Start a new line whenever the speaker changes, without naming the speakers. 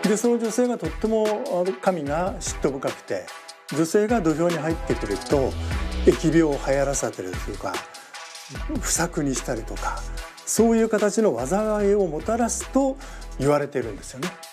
でその女性がとっても神が嫉妬深くて、女性が土俵に入ってくると疫病を流行らせたりとか不作にしたりとか、そういう形の災いをもたらすと言われているんですよね。